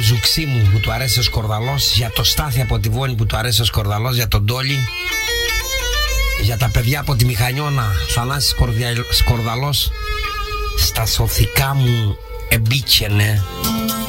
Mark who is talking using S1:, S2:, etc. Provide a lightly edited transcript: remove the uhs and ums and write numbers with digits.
S1: Ζουξί μου που του αρέσει ο Σκορδαλός, για το Στάθη από τη Βόνη που του αρέσει ο Σκορδαλός, για τον Τόλι, για τα παιδιά από τη Μηχανιώνα, Θανάσης Σκορδαλός, στα σωθικά μου εμπίκαινε.